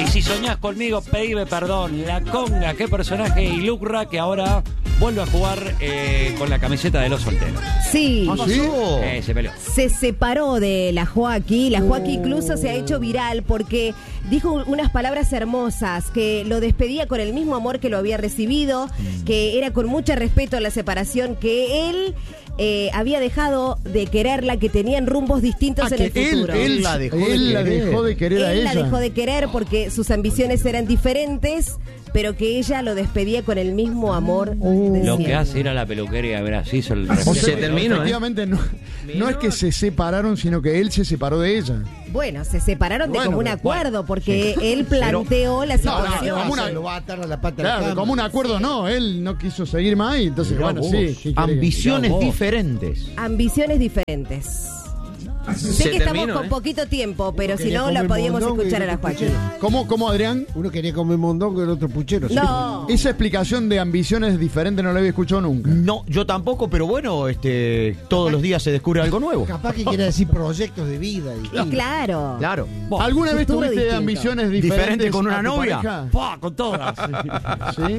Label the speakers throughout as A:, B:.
A: Y si soñás conmigo, pedime perdón. La Conga, qué personaje. Y Lucra, que ahora vuelve a jugar con la camiseta de los solteros.
B: Sí.
C: ¿Sí?
A: Se peleó.
B: Se separó de la Joaquí. La Joaquí incluso se ha hecho viral porque dijo unas palabras hermosas, que lo despedía con el mismo amor que lo había recibido, que era con mucho respeto a la separación, que él había dejado de quererla, que tenían rumbos distintos en el futuro.
C: Él la dejó de querer a
B: Él
C: ella.
B: la dejó de querer porque sus ambiciones eran diferentes, pero que ella lo despedía con el mismo amor. de
A: Lo que
B: siempre.
A: hace ir a la peluquería a ver así hizo el
C: O sea,
A: reflejo.
D: se terminó,
C: efectivamente, no es que se separaron, sino que él se separó de ella.
B: Bueno, se separaron de
C: Bueno,
B: común
C: pero,
B: acuerdo porque él planteó la situación.
C: como una-
E: lo va a atar a la pata de la
C: Claro,
E: cama.
C: como un acuerdo no, él no quiso seguir más y entonces, bueno, sí. ¿qué querés?
D: Ambiciones
A: Mirá vos.
D: diferentes.
B: Ambiciones diferentes. Sé
D: Se
B: que
D: terminó,
B: estamos con poquito tiempo, pero si
E: quería
B: no, la
E: comer
B: podíamos
E: mondongo y
B: escuchar a
E: el
B: la
E: otro
B: Joaquín.
E: puchero.
C: ¿Cómo, Adrián?
E: Uno quería comer mondongo y el otro puchero. ¿sí?
B: No.
C: Esa explicación de ambiciones diferentes no la había escuchado nunca.
D: No, yo tampoco, pero bueno, todos los días se descubre algo nuevo.
E: Capaz que quiere decir proyectos de vida.
B: Y claro.
D: Claro.
C: ¿Alguna vez
B: futuro
C: tuviste
B: distinto.
C: ambiciones diferentes
D: ¿Diferente con una
C: a tu
D: novia?
C: pareja?
A: ¡Pah! Con todas.
C: ¿Sí?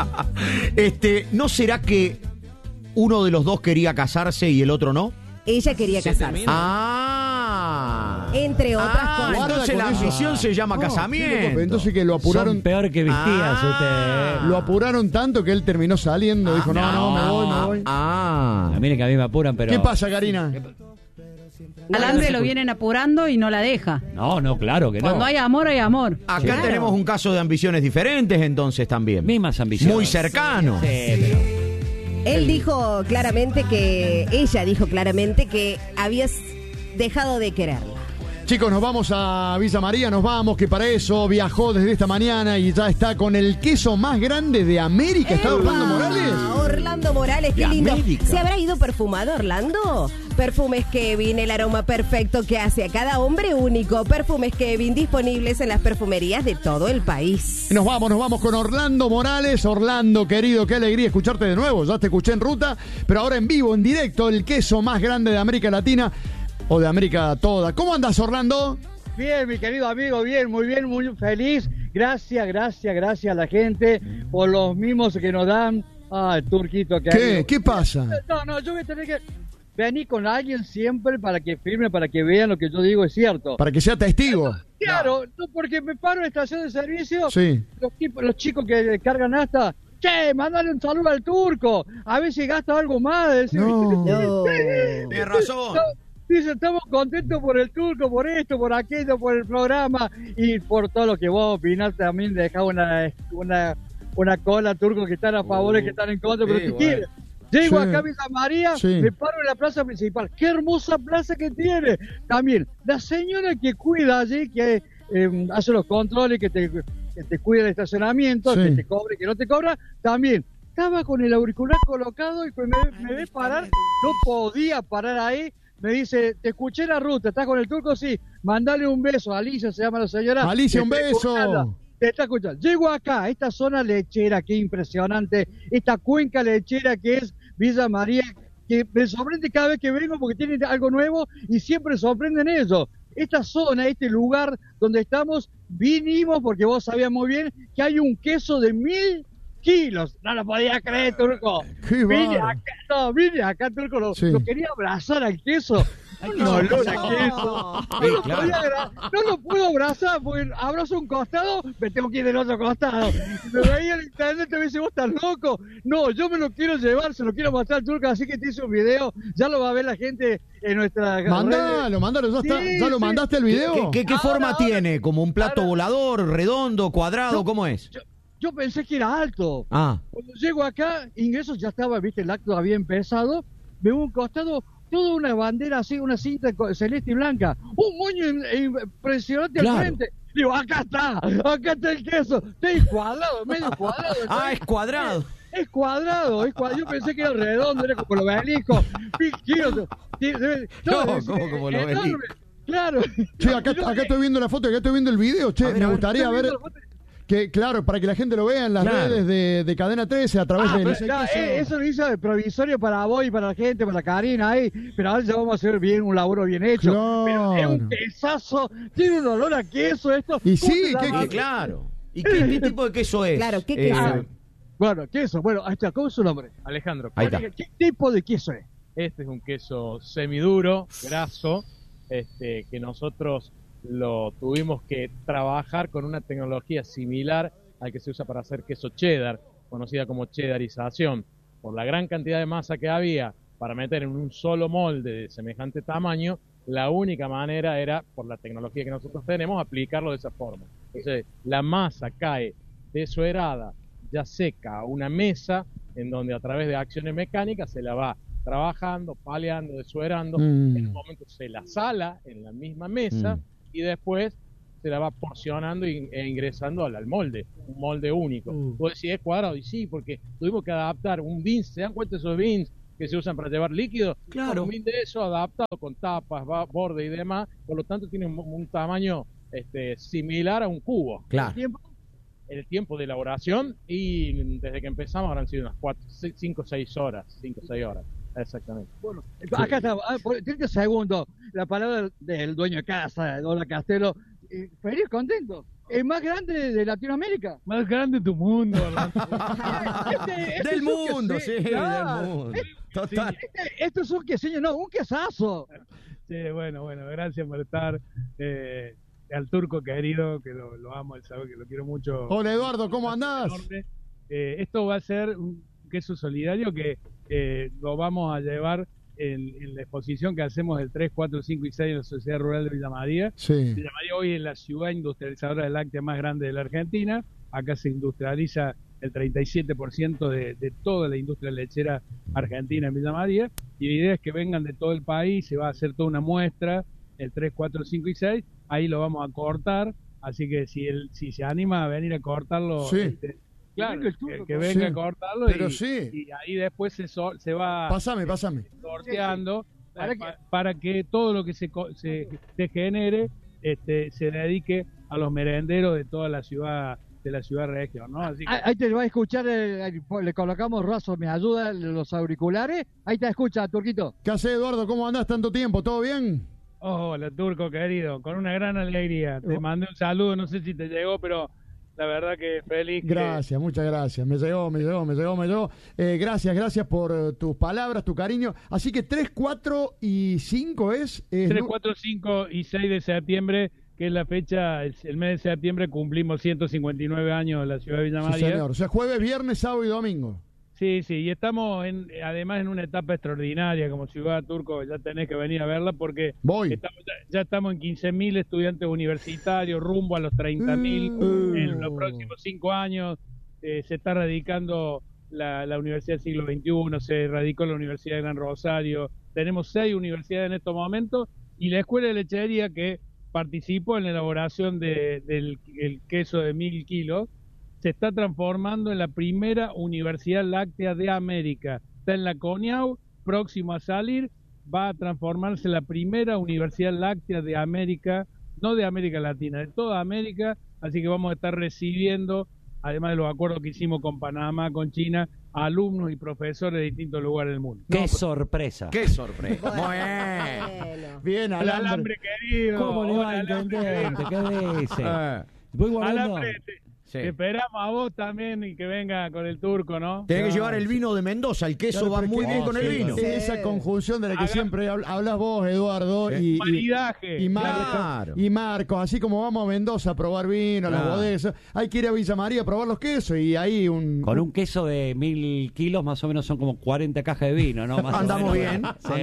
D: ¿No será que uno de los dos quería casarse y el otro no?
B: Ella quería casarse.
D: Ah.
B: Entre otras cosas.
C: Guarda
D: Entonces
C: con
D: la
C: eso.
D: ambición se llama
C: No,
D: casamiento.
C: entonces que lo apuraron,
A: Son peor que vistías ustedes.
C: lo apuraron tanto que él terminó saliendo. Dijo, no, me voy.
D: Ah.
A: Miren que a mí me apuran, pero...
C: ¿Qué pasa, Karina?
F: Adelante lo vienen apurando y no la deja.
A: No, claro que no.
F: Cuando hay amor, hay amor.
D: Acá
B: Claro.
D: tenemos un caso de ambiciones diferentes entonces también.
A: Mismas ambiciones.
D: Muy cercano.
A: Sí, pero...
B: Él dijo claramente que, ella dijo claramente que habías dejado de quererla.
C: Chicos, nos vamos a Villa María, nos vamos, que para eso viajó desde esta mañana y ya está con el queso más grande de América. ¿Está Orlando Morales?
B: Orlando Morales, qué
D: De
B: lindo.
D: América.
B: ¿Se habrá ido perfumado, Orlando? Perfumes Kevin, el aroma perfecto que hace a cada hombre único. Perfumes Kevin, disponibles en las perfumerías de todo el país.
C: Nos vamos con Orlando Morales. Orlando, querido, qué alegría escucharte de nuevo. Ya te escuché en ruta, pero ahora en vivo, en directo, el queso más grande de América Latina o de América toda. ¿Cómo andas, Orlando?
G: Bien, mi querido amigo, bien, muy feliz. Gracias a la gente por los mimos que nos dan. Ah, el turquito que hay.
C: ¿Qué pasa?
G: No, yo voy a tener que venir con alguien siempre para que firme, para que vean lo que yo digo es cierto.
C: Para que sea testigo.
G: Claro, no, porque me paro en estación de servicio,
C: Sí.
G: los chicos que cargan hasta, che, mándale un saludo al turco, a ver si gasta algo más.
C: No.
B: No.
D: Tienes razón.
G: Dice, estamos contentos por el turco, por esto, por aquello, por el programa y por todo lo que vos opinás también. Dejá una cola, turco, que están a favor y que están en contra, pero si quiere. Llego
C: Sí.
G: acá a Villa María,
C: Sí.
G: me paro en la plaza principal. ¡Qué hermosa plaza que tiene! También, la señora que cuida allí, que hace los controles, que te cuida el estacionamiento,
C: Sí.
G: que te cobre, que no te cobra, también. Estaba con el auricular colocado y me ve parar, no podía parar ahí. Me dice, te escuché la ruta, ¿estás con el turco? Sí, mandale un beso. Alicia se llama la señora.
C: Alicia,
G: Te
C: un
G: está
C: beso.
G: escuchando, te está escuchando. Llego acá, a esta zona lechera, qué impresionante, esta cuenca lechera que es Villa María, que me sorprende cada vez que vengo porque tienen algo nuevo y siempre sorprenden ellos. Esta zona, este lugar donde estamos, vinimos porque vos sabías muy bien que hay un queso de 1000 kilos. No lo podía creer, turco.
C: Qué
G: Vine
C: bárbaro.
G: acá, turco, lo
C: Sí.
G: quería abrazar al queso. No, olor a queso. No lo puedo abrazar, porque abrazo un costado, me tengo que ir del otro costado. Me veía en internet y me dice, ¿vos estás loco? No, yo me lo quiero llevar, se lo quiero mostrar al turco, así que te hice un video, ya lo va a ver la gente en nuestra
C: Mándalo, ya está.
G: Sí,
C: ¿Ya lo
G: sí.
C: mandaste el video?
D: ¿Qué forma
G: Ahora.
D: tiene? ¿Como un plato volador, redondo, cuadrado? ¿Cómo es?
G: Yo pensé que era alto.
D: Ah.
G: Cuando llego acá, ingreso, ya estaba, viste, el acto había empezado, veo un costado, toda una bandera así, una cinta celeste y blanca, un moño impresionante
D: Claro.
G: al frente. Digo, acá está el queso, está cuadrado, medio cuadrado.
D: Ah, es cuadrado.
G: Es cuadrado. Yo pensé que era redondo, era como los obeliscos. 1000 kilos.
D: No, ¿cómo como los
G: enorme. Claro.
C: Che, acá estoy viendo la foto, acá estoy viendo el video. Che, me gustaría ver. Que claro, para que la gente lo vea en las redes de Cadena 13 a través de...
G: Eso lo hizo de provisorio para vos y para la gente, para Karina ahí, pero ahora ya vamos a hacer bien un laburo bien hecho.
C: Claro.
G: Pero es un quesazo, tiene un olor a queso esto.
C: Y sí,
D: claro. ¿Y qué tipo de queso es?
B: Claro, ¿qué queso?
G: Bueno, queso, ahí está, ¿cómo es su nombre?
H: Alejandro,
D: Ahí está.
G: ¿Qué tipo de queso es?
H: este es un queso semiduro, graso, que nosotros lo tuvimos que trabajar con una tecnología similar al que se usa para hacer queso cheddar, conocida como cheddarización. Por la gran cantidad de masa que había para meter en un solo molde de semejante tamaño, la única manera era, por la tecnología que nosotros tenemos, aplicarlo de esa forma. Entonces, la masa cae desuerada, ya seca, a una mesa en donde a través de acciones mecánicas se la va trabajando, paleando, desuerando. En un momento se la sala en la misma mesa y después se la va porcionando e ingresando al molde, un molde único. Tú decís, ¿es cuadrado? Y sí, porque tuvimos que adaptar un beans. ¿Se dan cuenta esos beans que se usan para llevar líquido?
D: Claro.
H: Un bean de eso adaptado con tapas, borde y demás, por lo tanto tiene un tamaño similar a un cubo.
D: Claro.
H: El tiempo de elaboración, y desde que empezamos habrán sido unas 5 o 6 horas. Exactamente.
G: Bueno, acá está, 30 segundos, la palabra del dueño de casa, de Dona Castelo. Feliz, contento. El más grande de Latinoamérica.
H: Más grande de tu mundo.
D: Del mundo, sí, del mundo. Total.
G: Esto es un queseño, no, un quesazo.
H: Sí, bueno, gracias por estar. Al turco querido, que lo amo, él sabe que lo quiero mucho.
C: Hola Eduardo, ¿cómo andás?
H: Esto va a ser un queso solidario que lo vamos a llevar en la exposición que hacemos el 3, 4, 5 y 6 en la Sociedad Rural de Villa María.
C: Sí.
H: Villa María hoy es la ciudad industrializadora de láctea más grande de la Argentina. Acá se industrializa el 37% de toda la industria lechera argentina en Villa María. Y la idea es que vengan de todo el país, se va a hacer toda una muestra, el 3, 4, 5 y 6. Ahí lo vamos a cortar. Así que si se anima a venir a cortarlo...
C: Sí.
H: Claro, que venga a cortarlo y ahí después se va
C: Pásame.
H: sorteando para que todo lo que se genere se dedique a los merenderos de toda la ciudad región, ¿no? Así que...
G: Ahí te va a escuchar, le colocamos Razo, me ayuda, los auriculares. Ahí te escucha, Turquito.
C: ¿Qué haces, Eduardo? ¿Cómo andás tanto tiempo? ¿Todo bien?
H: Hola, Turco querido, con una gran alegría. Te mandé un saludo, no sé si te llegó, pero... La verdad que feliz.
C: Gracias, muchas gracias. Me llegó. Gracias por tus palabras, tu cariño. Así que 3, 4 y 5 es...
H: 3, 4, 5 y 6 de septiembre, que es la fecha, el mes de septiembre cumplimos 159 años en la ciudad de Villa María.
C: Sí, señor. O sea, jueves, viernes, sábado y domingo.
H: Sí, y estamos además en una etapa extraordinaria como ciudad, Turco, ya tenés que venir a verla porque ya estamos en 15.000 estudiantes universitarios, rumbo a los 30.000 en los próximos 5 años. Se está radicando la Universidad del Siglo XXI, se radicó la Universidad de Gran Rosario, tenemos 6 universidades en estos momentos y la Escuela de Lechería que participó en la elaboración del queso de 1.000 kilos, se está transformando en la primera universidad láctea de América. Está en la Coniau, próximo a salir, va a transformarse en la primera universidad láctea de América, no de América Latina, de toda América, así que vamos a estar recibiendo, además de los acuerdos que hicimos con Panamá, con China, alumnos y profesores de distintos lugares del mundo.
A: ¡Qué sorpresa!
D: ¡Qué sorpresa! Bueno.
C: Bien,
H: Alambre querido.
A: ¿Cómo le va al intendente? ¿Qué dice? Voy guardando...
H: Te esperamos a vos también y que venga con el turco, ¿no?
D: Tenés que llevar el vino de Mendoza, el queso va muy bien con el vino.
C: Esa conjunción de la que siempre hablas vos, Eduardo, y Marcos, así como vamos a Mendoza a probar vino, las bodegas, hay que ir a Villa María a probar los quesos y ahí
A: Con un queso de 1.000 kilos más o menos son como 40 cajas de vino, ¿no? Más
D: andamos bien.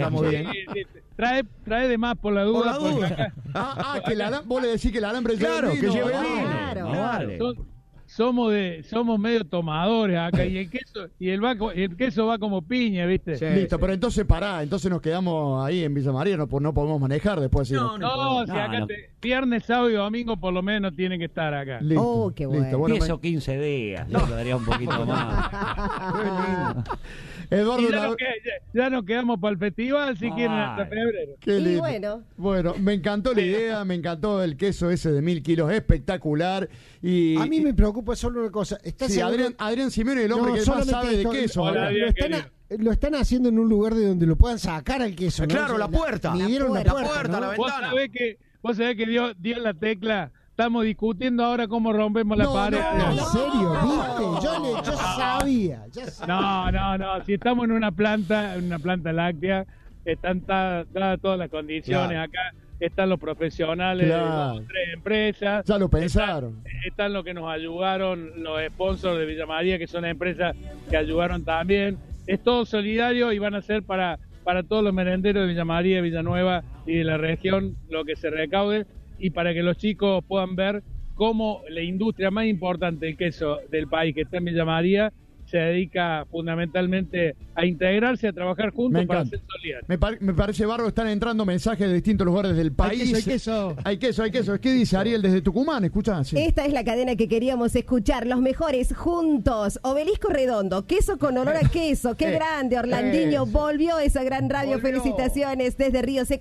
H: Trae de más por la duda.
C: Que vos le decís que el alambre
D: lleve vino.
C: Que lleve vino.
A: Claro.
H: Somos medio tomadores acá y el queso va como piña, ¿viste?
C: Sí, listo, pero entonces entonces nos quedamos ahí en Villa María, no podemos manejar después.
H: Viernes, sábado y domingo por lo menos tienen que estar acá.
C: Listo,
B: qué bueno.
C: Listo,
A: 10 o 15 días, le daría un poquito más.
C: Eduardo,
H: ya nos quedamos para el festival, si quieren, hasta febrero.
C: Qué
B: Y
C: lindo. Bueno, me encantó la idea, me encantó el queso ese de 1000 kilos, espectacular. Y
E: a mí me preocupa solo una cosa.
C: Sí, Adrián Simeone, el hombre que más sabe de queso.
E: Lo están haciendo en un lugar de donde lo puedan sacar al queso, ¿no?
D: Claro, la puerta.
E: Le dieron la puerta,
D: la ventana.
H: Vos sabés que dio la tecla. Estamos discutiendo ahora cómo rompemos la pared.
E: En serio, ¿viste? Yo sabía.
H: No. Si estamos en una planta láctea, están dadas todas las condiciones.
C: Claro.
H: Acá están los profesionales de las 3 empresas.
C: Ya lo pensaron.
H: Están los que nos ayudaron, los sponsors de Villa María, que son empresas que ayudaron también. Es todo solidario y van a ser para todos los merenderos de Villa María, Villanueva y de la región lo que se recaude, y para que los chicos puedan ver cómo la industria más importante del queso del país, que está en Villa María, se dedica fundamentalmente a integrarse, a trabajar juntos para ser solidarios.
C: Me parece bárbaro, están entrando mensajes de distintos lugares del país. Hay queso. ¿Qué dice Ariel desde Tucumán? Escuchá. Sí.
B: Esta es la cadena que queríamos escuchar. Los mejores juntos. Obelisco Redondo. Queso con olor a queso. Qué grande. Orlandinho volvió esa gran radio. Felicitaciones desde Río Seco.